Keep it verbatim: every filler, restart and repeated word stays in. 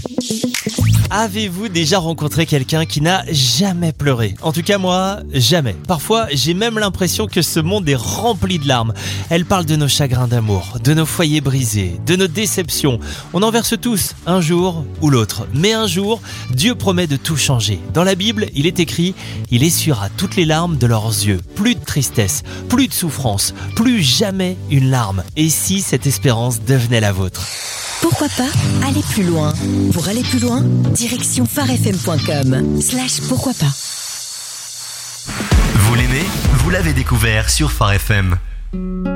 Avez-vous déjà rencontré quelqu'un qui n'a jamais pleuré ? En tout cas moi, jamais. Parfois, j'ai même l'impression que ce monde est rempli de larmes. Elle parle de nos chagrins d'amour, de nos foyers brisés, de nos déceptions. On en verse tous, un jour ou l'autre. Mais un jour, Dieu promet de tout changer. Dans la Bible, il est écrit « Il essuiera toutes les larmes de leurs yeux ». Plus de tristesse, plus de souffrance, plus jamais une larme. Et si cette espérance devenait la vôtre ? Pourquoi pas aller plus loin? Pour aller plus loin, direction pharefm point com slash pourquoi pas. Vous l'aimez ? Vous l'avez découvert sur Phare F M.